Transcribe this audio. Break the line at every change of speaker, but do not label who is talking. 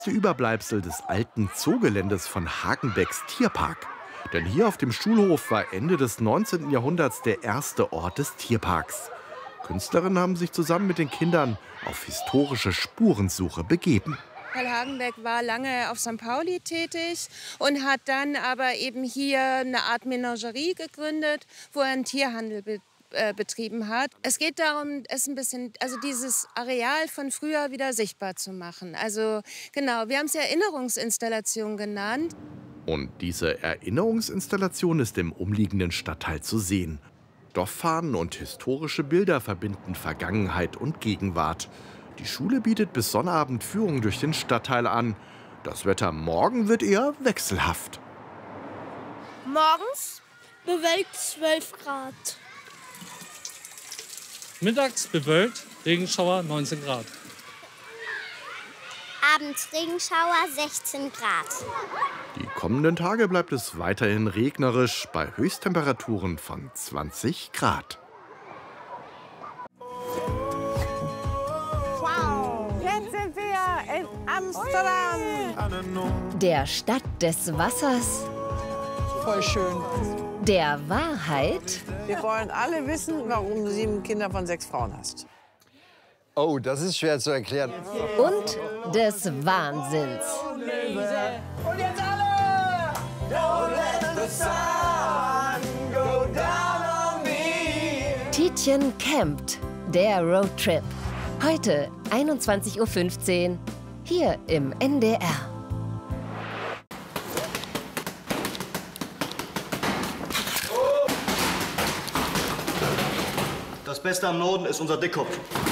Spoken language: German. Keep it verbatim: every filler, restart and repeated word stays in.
Die Überbleibsel des alten Zoogeländes von Hagenbecks Tierpark. Denn hier auf dem Schulhof war Ende des neunzehnten Jahrhunderts der erste Ort des Tierparks. Künstlerinnen haben sich zusammen mit den Kindern auf historische Spurensuche begeben.
Karl Hagenbeck war lange auf Sankt Pauli tätig und hat dann aber eben hier eine Art Menagerie gegründet, wo er einen Tierhandel be äh, betrieben hat. Es geht darum, es ein bisschen, also dieses Areal von früher wieder sichtbar zu machen. Also genau, wir haben es Erinnerungsinstallation genannt.
Und diese Erinnerungsinstallation ist im umliegenden Stadtteil zu sehen. Dorffahnen und historische Bilder verbinden Vergangenheit und Gegenwart. Die Schule bietet bis Sonnabend Führungen durch den Stadtteil an. Das Wetter morgen wird eher wechselhaft.
Morgens bewölkt zwölf Grad.
Mittags bewölkt, Regenschauer neunzehn Grad.
Abends Regenschauer sechzehn Grad.
Die kommenden Tage bleibt es weiterhin regnerisch bei Höchsttemperaturen von zwanzig Grad.
Wow, jetzt sind wir in Amsterdam.
Der Stadt des Wassers,
Voll schön.
der Wahrheit
Wir wollen alle wissen, warum du sieben Kinder von sechs Frauen hast.
Oh, das ist schwer zu erklären.
und des Wahnsinns.
Und jetzt alle! Don't let the sun go down on me.
Tietjen campt, der Roadtrip. Heute einundzwanzig Uhr fünfzehn, hier im N D R.
Das Beste am Norden ist unser Dickkopf.